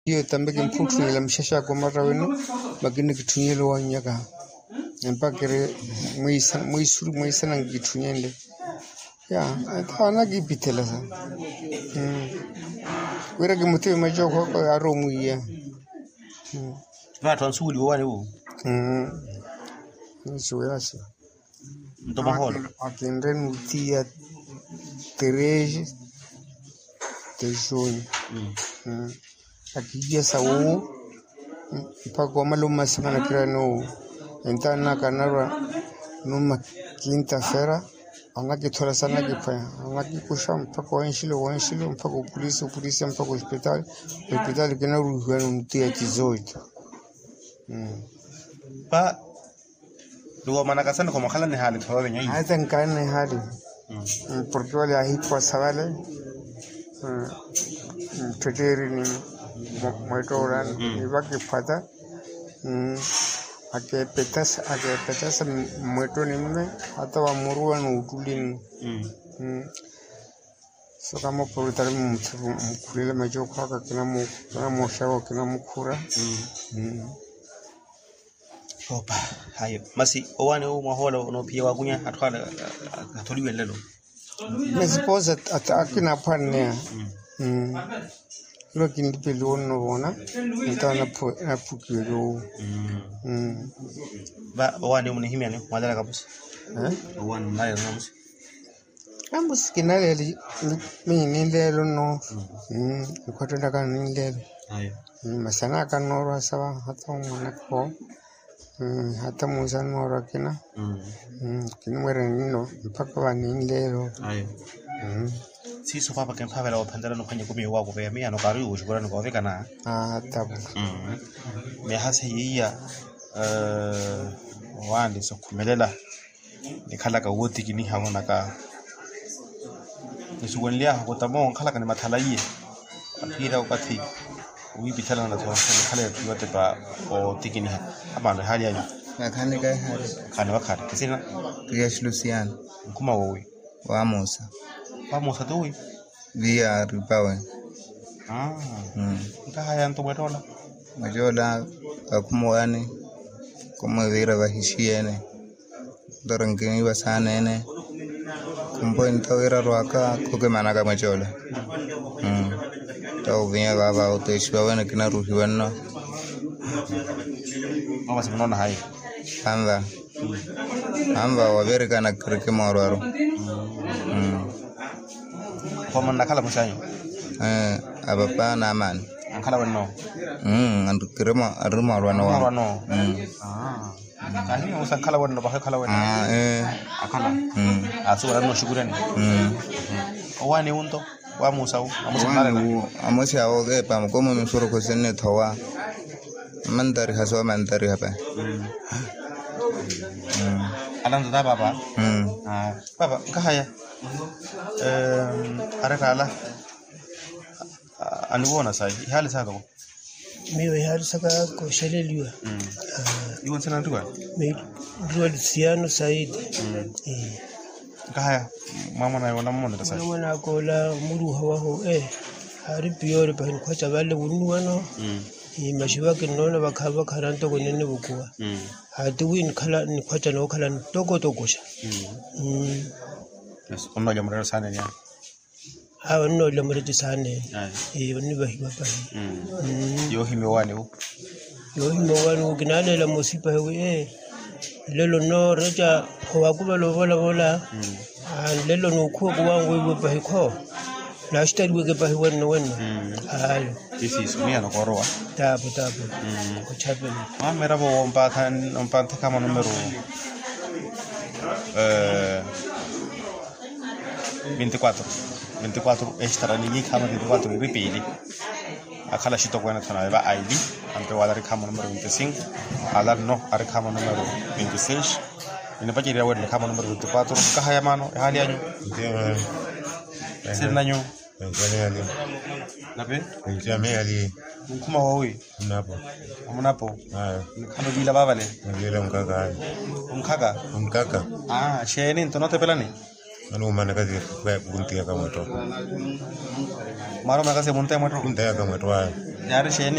hiyo tambe kimputu ile mshasha kwa mara wenu bagini kitunyelo wanyaka mpakere mwisuru na kitunyende ya atawana gipitela sa wera kimutwe majo kwa aromu ya watu ansuli wale huo nisiwasi ndo maholo akende nutia tereje tejoni akijia sawo mpaka wamaluma semana kira no entana kanara numa quinta feira anaki thora sana kipaya anaki kusha mpaka wanshilo mpaka polisi mpaka hospitali kina ruhwana mtia kizoito ba luwa manaka sana kwa makhala ni hali kwa wenye hivi hata nkane hali porque wale ahikwa sawale teteri ni moitoran ibaki pata akepetasa mweto nimme hata wamurua na utulini so kama politari mkulile majoka waka kina moshawa kina mkura opa hayo masi owane o maholo no pia wakunya atwala atoliwe lelo mesipoza akina panne Looking below no bona, and on a pukiro. But one woman him and Mother Gabus. One night rooms. I was skinnerly meaning there no. You got a gun in there. Masanaka nora sava, Hatam Manako, Hatamusan or Rakina. Kinwerino, Pakavan in there. Si so papa can have a pandara no kanya kumi wa kwa me ano karu ushukura no kwa kana tabu me hasa yiya wandi so kumelela ni khala ka woti kini hawana ka nisuwenlia ko tamo khala kana mathala yi akira ukati wi bithala na thwa khala yote pa o tikini abana hali ayo khane kai hali khane wakhara kisina Priyash Luciano kuma wowe wa Musa Vamos a tuwi via ripawe haya nto majola akumwani kuma vira vahishiene dorangini vasanene kumbo intawira rwaka kuke manaka majola tau vinya baba uteshwa wena kina ruhi wanno mama simnona hai amba wavere kana kirike morwaro Paman nakala masanyo. Abapa naman. Angkala wano. Andu kirema aruma wano. Wano. Kali mo sang kala wano ba kala wano. Akala. Asu wala no shukurani. Owani unto wa musau amusanale na. Amusi awoge pa mkomo msoro kusene thowa. Mandari haswa mandari hapa. Alam sudah baba. Baba kahaya. Arakala anuona sai hali saka ko miyo hali saka ko sheleliwa iwan sana tuwa me dual siano said kahaya mama na yona mona ta sai mama na ko la muru hawa ho hari piore pa ko cha bale wunu wano mashiwa ke nona bakaba karanto ko nene bukwa hadi win kala ni kwacha no kala togo sha yes onno jamra sana nya onno lamre ti sane onni bahi baba yo hime wani kinale la musipa we lelo no reja ho akuba lo bola lelo no ku ko wangu we bahi ko la stari we bahi wanno hayo this is me no koroa tabu ko chapel mera bo ompa kama numero 24 extra ni kama 24 ripili akala shito kwa na tana ba ID ante wala kama numero 25 ala no ari kama numero 26 ina pajiri ya kama numero 24 kahaya mano hali yanyu sina nyo nabe njame ali kuma wawe mnapo kama bila baba le bila mkaka sheni ntonote pelani anu mana kasi bunti ka moto maro ma ka se monte mo bunti ka moto wa yar sheni